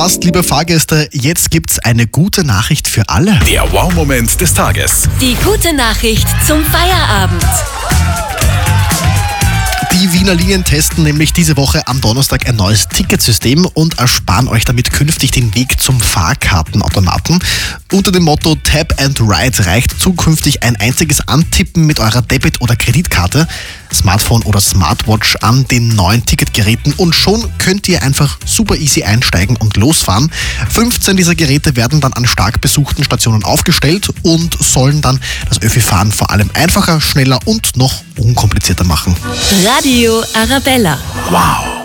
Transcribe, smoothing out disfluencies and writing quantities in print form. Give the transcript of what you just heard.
Aufgepasst, liebe Fahrgäste, jetzt gibt's eine gute Nachricht für alle. Der Wow-Moment des Tages. Die gute Nachricht zum Feierabend. Die Wiener Linien testen nämlich diese Woche am Donnerstag ein neues Ticketsystem und ersparen euch damit künftig den Weg zum Fahrkartenautomaten. Unter dem Motto Tap and Ride reicht zukünftig ein einziges Antippen mit eurer Debit- oder Kreditkarte, Smartphone oder Smartwatch an den neuen Ticketgeräten und schon könnt ihr einfach super easy einsteigen und losfahren. 15 dieser Geräte werden dann an stark besuchten Stationen aufgestellt und sollen dann das Öffi-Fahren vor allem einfacher, schneller und noch unkomplizierter machen. Radio Arabella. Wow.